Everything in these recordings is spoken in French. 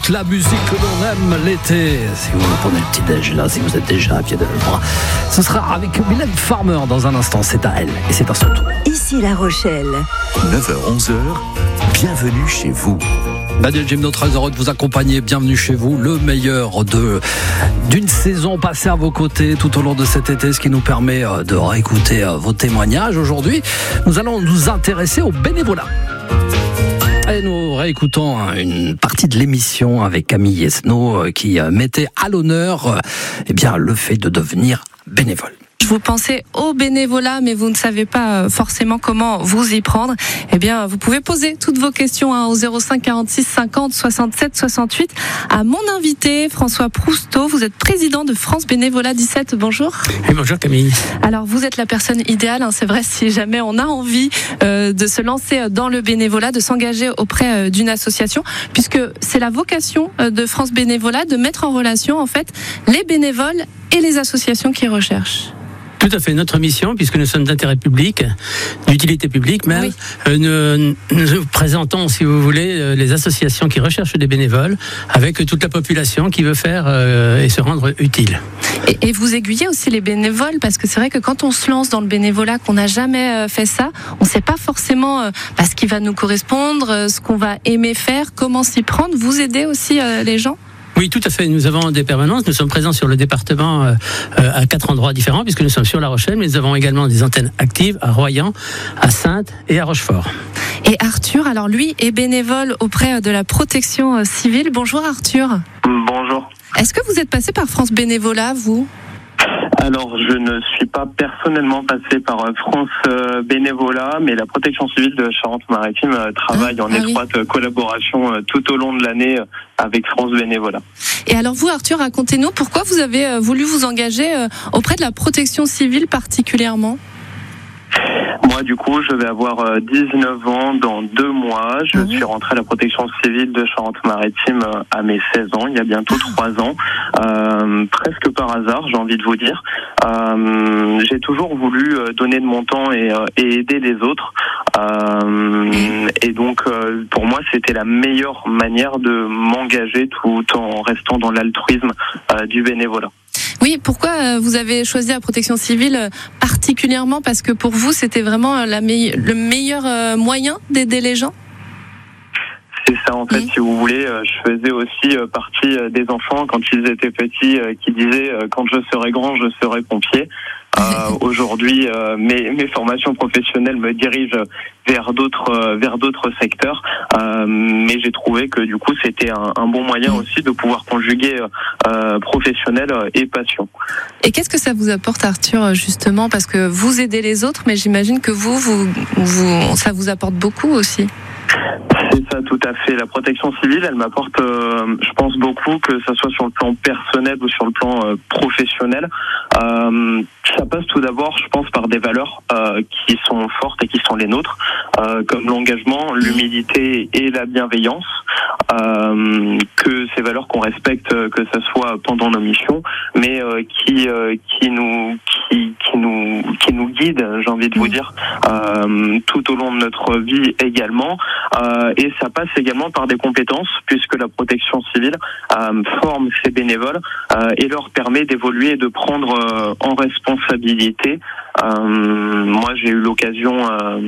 toute la musique que l'on aime l'été. Si vous prenez le petit-déj là, si vous êtes déjà à pied d'œuvre, ce sera avec Mylène Farmer dans un instant. C'est à elle et c'est à son tour. Ici La Rochelle. 9h-11h, bienvenue chez vous. Daniel Gimno, très heureux de vous accompagner. Bienvenue chez vous. Le meilleur d'une saison passée à vos côtés tout au long de cet été, ce qui nous permet de réécouter vos témoignages. Aujourd'hui, nous allons nous intéresser au bénévolat. Et nous réécoutons une partie de l'émission avec Camille Esnault qui mettait à l'honneur le fait de devenir bénévole. Vous pensez au bénévolat, mais vous ne savez pas forcément comment vous y prendre. Eh bien, vous pouvez poser toutes vos questions au 05 46 50 67 68 à mon invité, François Prousteau. Vous êtes président de France Bénévolat 17. Bonjour. Et bonjour Camille. Alors, vous êtes la personne idéale, c'est vrai, si jamais on a envie de se lancer dans le bénévolat, de s'engager auprès d'une association, puisque c'est la vocation de France Bénévolat de mettre en relation, en fait, les bénévoles et les associations qui recherchent. Tout à fait, notre mission, puisque nous sommes d'intérêt public, d'utilité publique même, oui. Nous présentons, si vous voulez, les associations qui recherchent des bénévoles avec toute la population qui veut faire et se rendre utile. Et vous aiguillez aussi les bénévoles, parce que c'est vrai que quand on se lance dans le bénévolat, qu'on n'a jamais fait ça, on ne sait pas forcément ce qui va nous correspondre, ce qu'on va aimer faire, comment s'y prendre. Vous aidez aussi les gens ? Oui, tout à fait. Nous avons des permanences. Nous sommes présents sur le département à 4 endroits différents, puisque nous sommes sur La Rochelle, mais nous avons également des antennes actives à Royan, à Saintes et à Rochefort. Et Arthur, alors lui est bénévole auprès de la protection civile. Bonjour Arthur. Bonjour. Est-ce que vous êtes passé par France Bénévolat, vous ? Alors, je ne suis pas personnellement passé par France Bénévolat, mais la protection civile de Charente-Maritime travaille en étroite collaboration tout au long de l'année avec France Bénévolat. Et alors vous, Arthur, racontez-nous pourquoi vous avez voulu vous engager auprès de la protection civile particulièrement ? Moi, du coup, je vais avoir 19 ans dans 2 mois. Je suis rentré à la protection civile de Charente-Maritime à mes 16 ans, il y a bientôt 3 ans. Presque par hasard, j'ai envie de vous dire. J'ai toujours voulu donner de mon temps et aider les autres. Et donc, pour moi, c'était la meilleure manière de m'engager tout en restant dans l'altruisme du bénévolat. Oui, pourquoi vous avez choisi la protection civile particulièrement ? Parce que pour vous, c'était vraiment le meilleur moyen d'aider les gens ? C'est ça, en fait, si vous voulez, je faisais aussi partie des enfants quand ils étaient petits qui disaient « quand je serai grand, je serai pompier ». Aujourd'hui, mes formations professionnelles me dirigent vers d'autres secteurs, mais j'ai trouvé que du coup c'était un bon moyen aussi de pouvoir conjuguer professionnel et passion. Et qu'est-ce que ça vous apporte, Arthur, justement, parce que vous aidez les autres, mais j'imagine que vous ça vous apporte beaucoup aussi. C'est ça, tout à fait. La protection civile, elle m'apporte, je pense, beaucoup, que ça soit sur le plan personnel ou sur le plan professionnel. Ça passe tout d'abord, je pense, par des valeurs qui sont fortes et qui sont les nôtres, comme l'engagement, l'humilité et la bienveillance. Que ces valeurs qu'on respecte, que ça soit pendant nos missions, mais qui nous guident, j'ai envie de vous dire, tout au long de notre vie également. Et ça passe également par des compétences, puisque la protection civile forme ses bénévoles et leur permet d'évoluer et de prendre en responsabilité. Moi, j'ai eu l'occasion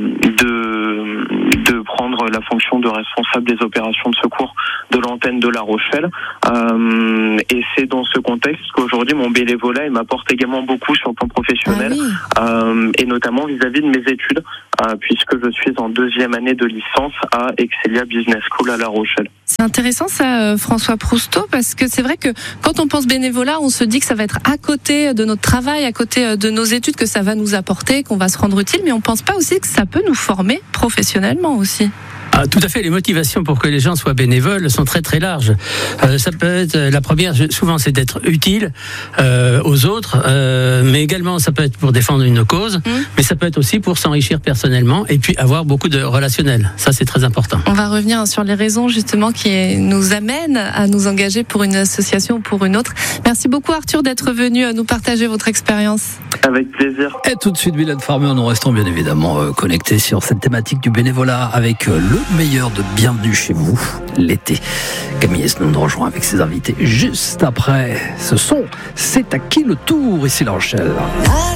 de prendre la fonction de responsable des opérations de secours de l'antenne de La Rochelle. Et c'est dans ce contexte qu'aujourd'hui, mon bénévolat, il m'apporte également beaucoup sur le plan professionnel, et notamment vis-à-vis de mes études, puisque je suis en 2e année de licence à Excelia Business School à La Rochelle. C'est intéressant ça, François Prousteau, parce que c'est vrai que quand on pense bénévolat, on se dit que ça va être à côté de notre travail, à côté de nos études, que ça va nous apporter, qu'on va se rendre utile, mais on pense pas aussi que ça peut nous former professionnellement aussi. Ah, tout à fait. Les motivations pour que les gens soient bénévoles sont très très larges. Ça peut être la première, souvent, c'est d'être utile aux autres, mais également ça peut être pour défendre une cause, mais ça peut être aussi pour s'enrichir personnellement et puis avoir beaucoup de relationnel. Ça, c'est très important. On va revenir sur les raisons justement qui nous amènent à nous engager pour une association ou pour une autre. Merci beaucoup, Arthur, d'être venu nous partager votre expérience. Avec plaisir. Et tout de suite, Mylène Farmer, nous restons bien évidemment connectés sur cette thématique du bénévolat avec le meilleur de Bienvenue chez vous, l'été. Camille Esnault nous rejoint avec ses invités juste après ce son. C'est à qui le tour ici La Rochelle?